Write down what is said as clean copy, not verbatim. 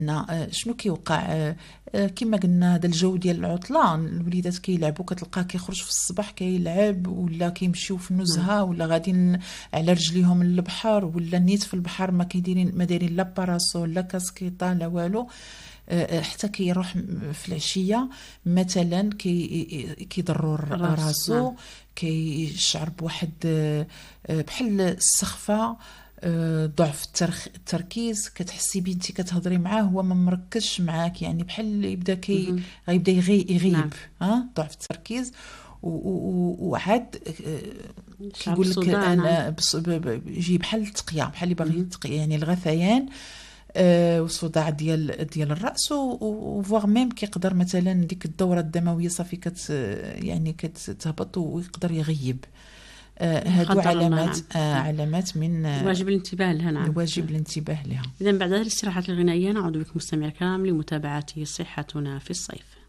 شنو كيوقع؟ كما قلنا هذا الجو ديال العطله، الوليدات كيلعبوا، كتلقاه كيخرج في الصباح كيلعب، ولا كيمشيو في النزهه، ولا غاديين على رجليهم للبحر، ولا نيت في البحر ما دايرين لا باراسول لا كاسكيطه لا والو. حتى كيروح في العشيه مثلا كيضروا راسو، كيشعر بواحد بحال السخفه، ضعف التركيز. كتحسي بنتي كتهضري معاه هو ما مركزش معاك، يعني بحال يبدا غيبدا يغيب. ضعف التركيز. وعاد كيقول لك انا يجي بحال التقيه، بحال اللي باغي يتقي، يعني الغثيان وصداع ديال الراس، وفواغ ميم كيقدر مثلا ديك الدوره الدمويه صافي يعني كتهبط ويقدر يغيب. هادو علامات من واجب الانتباه لها. نعم، واجب الانتباه لها. إذن بعد هذه الاستراحات الغنائية نعود بكم مستمعي الكرام لمتابعة صحتنا في الصيف.